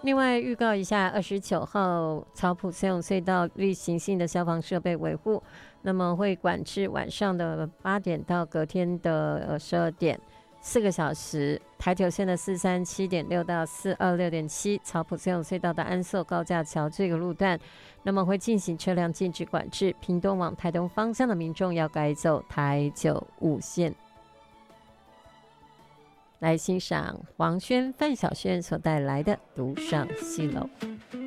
另外预告一下，29号草埔森永隧道例行性的消防设备维护，那么会管制晚上的8点到隔天的12点，4个小时。台九线的437.6到426.7，草埔森永隧道的安寿高架桥这个路段，那么会进行车辆禁止管制。屏东往台东方向的民众要改走台九五线。来欣赏黄轩、范晓萱所带来的《独上西楼》。